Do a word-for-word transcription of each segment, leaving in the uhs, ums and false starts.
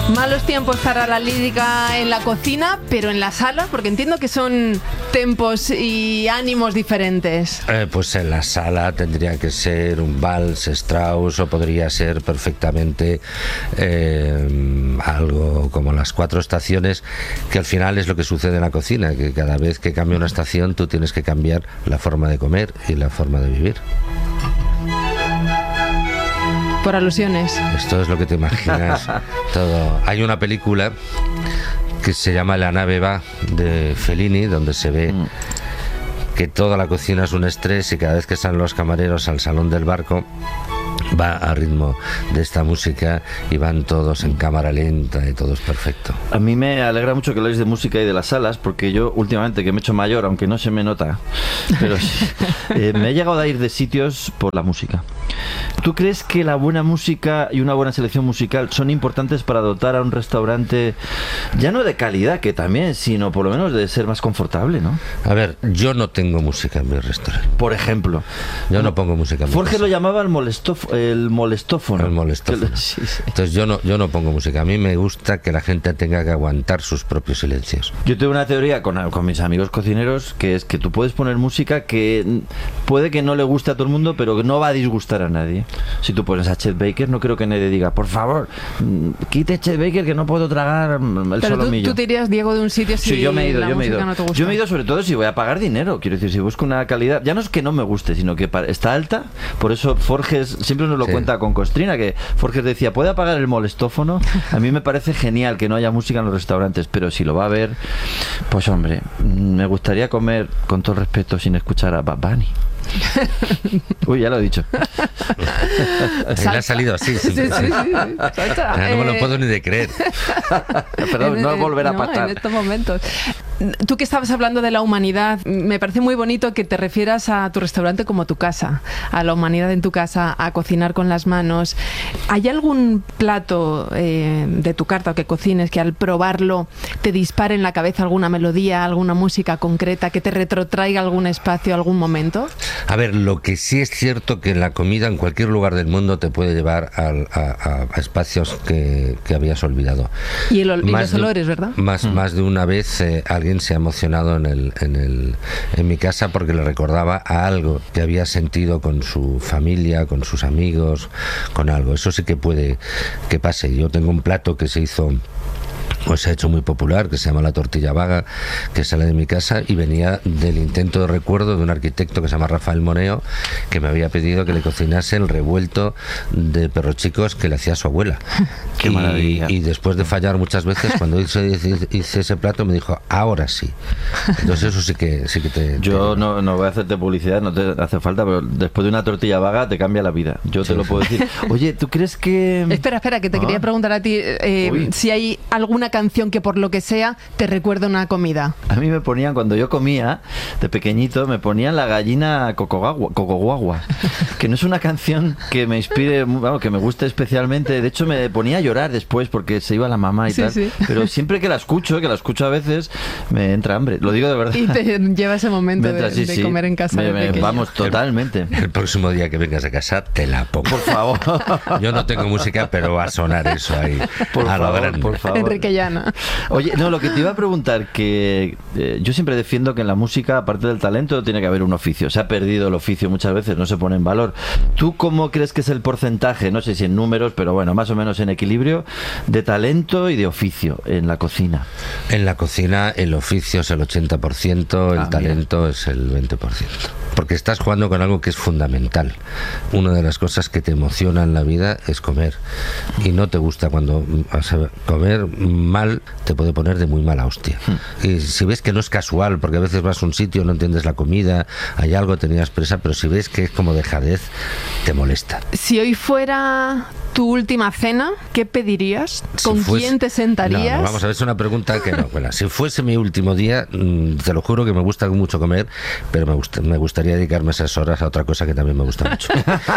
Malos tiempos para la lírica en la cocina, pero en la sala, porque entiendo que son tempos y ánimos diferentes. Eh, pues en la sala tendría que ser un vals, Strauss, o podría ser perfectamente eh, algo como Las Cuatro Estaciones, que al final es lo que sucede en la cocina, que cada vez que cambia una estación tú tienes que cambiar la forma de comer y la forma de vivir. Por alusiones. Esto es lo que te imaginas todo. Hay una película que se llama La nave va, de Fellini, donde se ve mm. que toda la cocina es un estrés y cada vez que salen los camareros al salón del barco va a ritmo de esta música y van todos en cámara lenta y todo es perfecto. A mí me alegra mucho que habléis de música y de las salas, porque yo últimamente, que me he hecho mayor, aunque no se me nota, pero sí, eh, me he llegado a ir de sitios por la música. ¿Tú crees que la buena música y una buena selección musical son importantes para dotar a un restaurante, ya no de calidad, que también, sino por lo menos de ser más confortable, ¿no? A ver, yo no tengo música en mi restaurante. Por ejemplo. Yo no pongo música en mi Jorge casa. lo llamaba el molestófono. El molestófono. El molestófono. Sí, sí. Entonces yo no, yo no pongo música. A mí me gusta que la gente tenga que aguantar sus propios silencios. Yo tengo una teoría con, con mis amigos cocineros, que es que tú puedes poner música que puede que no le guste a todo el mundo, pero que no va a disgustar a nadie. Si tú pones a Chet Baker, no creo que nadie diga, por favor, quite Chet Baker que no puedo tragar el pero solomillo. Tú, tú te irías, Diego, de un sitio si sí, yo me he ido, la yo me he música ido. no te gusta. Yo me he ido sobre todo si voy a pagar dinero. Quiero decir, si busco una calidad, ya no es que no me guste, sino que está alta. Por eso Forges siempre nos lo sí. cuenta con Costrina, que Forges decía, ¿puede apagar el molestófono? A mí me parece genial que no haya música en los restaurantes, pero si lo va a ver, pues hombre, me gustaría comer, con todo respeto, sin escuchar a Bad Bunny. Uy, ya lo he dicho. Le ha salido así. Sí, sí, sí, sí. Ya no me lo puedo ni de creer. Perdón, no volver a no, patar. En estos momentos. Tú que estabas hablando de la humanidad, me parece muy bonito que te refieras a tu restaurante como tu casa, a la humanidad en tu casa, a cocinar con las manos. ¿Hay algún plato eh, de tu carta o que cocines que al probarlo te dispare en la cabeza alguna melodía, alguna música concreta, que te retrotraiga algún espacio, algún momento? A ver, lo que sí es cierto que la comida en cualquier lugar del mundo te puede llevar a, a, a espacios que, que habías olvidado. Y, el, y los olores, de, ¿verdad? Más, mm. más de una vez eh, alguien se ha emocionado en, el, en, el, en mi casa porque le recordaba a algo que había sentido con su familia, con sus amigos, con algo. Eso sí que puede que pase. Yo tengo un plato que se hizo... pues se ha hecho muy popular, que se llama la tortilla vaga, que sale de mi casa y venía del intento de recuerdo de un arquitecto que se llama Rafael Moneo, que me había pedido que le cocinase el revuelto de perros chicos que le hacía su abuela. Qué y, maravilla. Y después de fallar muchas veces, cuando hice, hice ese plato me dijo, ahora sí. Entonces eso sí que, sí que te... Yo te... No, no voy a hacerte publicidad, no te hace falta, pero después de una tortilla vaga te cambia la vida. Yo te sí. lo puedo decir. Oye, ¿tú crees que...? Espera, espera, que te ah. quería preguntar a ti eh, si hay alguna canción que por lo que sea te recuerda una comida. A mí me ponían, cuando yo comía de pequeñito, me ponían la gallina Cocoguagua, Cocoguagua, que no es una canción que me inspire, bueno, que me guste especialmente. De hecho me ponía a llorar después porque se iba la mamá y sí, tal, sí. pero siempre que la escucho, que la escucho a veces, me entra hambre, lo digo de verdad. Y te lleva ese momento entra, de, sí, de sí. comer en casa. Me, me, vamos, totalmente. El, el próximo día que vengas a casa te la pongo. Por favor. Yo no tengo música, pero va a sonar eso ahí. Por a favor, lo grande. por favor. Enrique Llana. Oye, no, lo que te iba a preguntar, que eh, yo siempre defiendo que en la música, aparte del talento, tiene que haber un oficio. Se ha perdido el oficio muchas veces, no se pone en valor. ¿Tú cómo crees que es el porcentaje, no sé si en números, pero bueno, más o menos en equilibrio, de talento y de oficio en la cocina? En la cocina el oficio es el ochenta por ciento, el ah, talento mira. es el veinte por ciento. Porque estás jugando con algo que es fundamental. Una de las cosas que te emociona en la vida es comer. Y no te gusta cuando vas a comer mal, te puede poner de muy mala hostia. Hmm. Y si ves que no es casual, porque a veces vas a un sitio, no entiendes la comida, hay algo, tenías presa, pero si ves que es como dejadez, te molesta. Si hoy fuera tu última cena, ¿qué pedirías? ¿Con si fuese... quién te sentarías? No, no, vamos a ver, es una pregunta que no. Bueno, si fuese mi último día, te lo juro que me gusta mucho comer, pero me, gusta, me gustaría dedicarme esas horas a otra cosa que también me gusta mucho.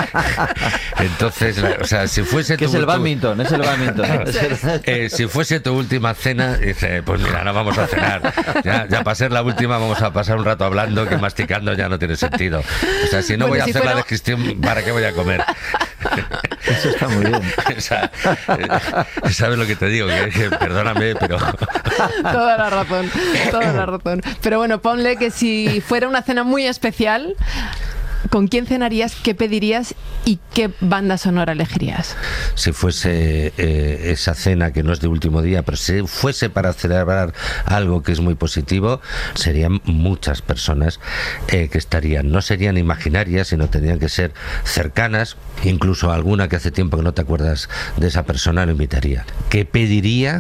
Entonces, la, o sea, si fuese que tu es el último... badminton, es el badminton. eh, si fuese tu última cena, dice, pues mira, no vamos a cenar. Ya, ya para ser la última vamos a pasar un rato hablando, que masticando ya no tiene sentido. O sea, si no bueno, voy a si hacer fuera... la digestión, ¿para qué voy a comer? Eso está muy bien. O sea, eh, ¿sabes lo que te digo? Que, que, perdóname, pero... Toda la razón, toda la razón. Pero bueno, ponle que si fuera una cena muy especial, ¿con quién cenarías, qué pedirías y qué banda sonora elegirías? Si fuese eh, esa cena que no es de último día, pero si fuese para celebrar algo que es muy positivo, serían muchas personas eh, que estarían, no serían imaginarias, sino tendrían que ser cercanas, incluso alguna que hace tiempo que no te acuerdas de esa persona, lo invitaría. ¿Qué pediría?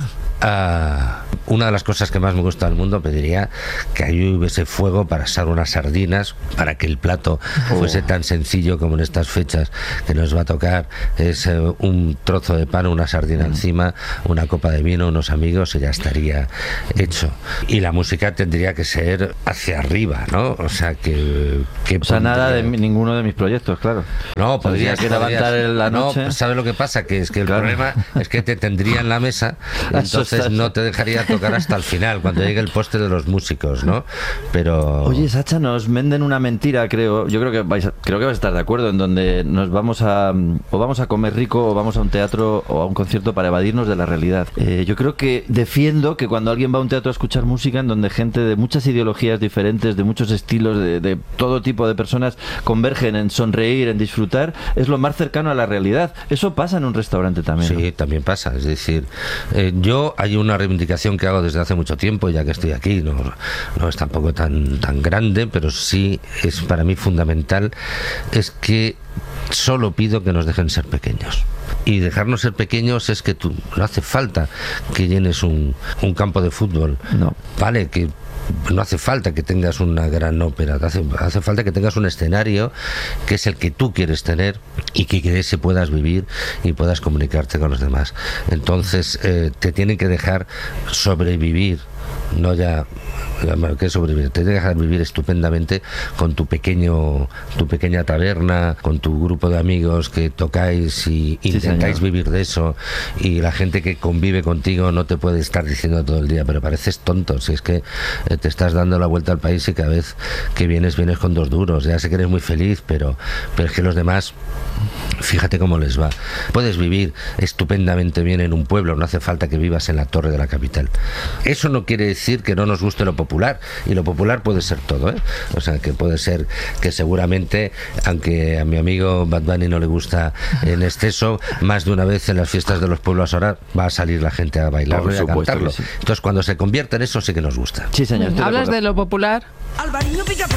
Uh, una de las cosas que más me gusta del mundo, pediría que ahí hubiese fuego para asar unas sardinas, para que el plato oh. fuese tan sencillo como en estas fechas que nos va a tocar. Es eh, un trozo de pan, una sardina mm. encima, una copa de vino, unos amigos y ya estaría hecho. Y la música tendría que ser hacia arriba, ¿no? O sea, que... que o sea, nada de mi, ninguno de mis proyectos, claro. No, podrías... que levantar en la noche. No, ¿sabes lo que pasa? Que es que el claro. problema es que te tendría en la mesa, entonces no te dejaría tocar hasta el final, cuando llegue el postre de los músicos, ¿no? Pero... Oye, Sacha, nos venden una mentira, creo. Yo creo que vais a, creo que vais a estar de acuerdo, en donde nos vamos a... o vamos a comer rico, o vamos a un teatro o a un concierto para evadirnos de la realidad. Eh, yo creo que defiendo que cuando alguien va a un teatro a escuchar música, en donde gente de muchas ideologías diferentes, de muchos estilos, de, de todo tipo de personas convergen en sonreír, en disfrutar, es lo más cercano a la realidad. Eso pasa en un restaurante también, Sí, ¿no? también pasa. Es decir, eh, yo hay una reivindicación que hago desde hace mucho tiempo, ya que estoy aquí, no, no es tampoco tan, tan grande, pero sí es para mí fundamental, es que solo pido que nos dejen ser pequeños. Y dejarnos ser pequeños es que tú, no hace falta que llenes un, un campo de fútbol. No. Vale, que no hace falta que tengas una gran ópera, hace, hace falta que tengas un escenario que es el que tú quieres tener y que de ese puedas vivir y puedas comunicarte con los demás. Entonces eh, te tienen que dejar sobrevivir, no ya que sobrevivir, te tienen que dejar vivir estupendamente con tu pequeño, tu pequeña taberna, con tu grupo de amigos que tocáis y sí, intentáis señor. vivir de eso, y la gente que convive contigo no te puede estar diciendo todo el día, pero pareces tonto, si es que eh, te estás dando la vuelta al país y cada vez que vienes, vienes con dos duros. Ya sé que eres muy feliz, pero, pero es que los demás, fíjate cómo les va. Puedes vivir estupendamente bien en un pueblo, no hace falta que vivas en la torre de la capital. Eso no quiere decir que no nos guste lo popular, y lo popular puede ser todo, ¿eh? O sea, que puede ser que seguramente, aunque a mi amigo Bad Bunny no le gusta en exceso, más de una vez en las fiestas de los pueblos ahora va a salir la gente a bailarlo y a cantarlo. Sí. Entonces, cuando se convierta en eso, sí que nos gusta. Sí, señor. ¿Hablas de lo popular?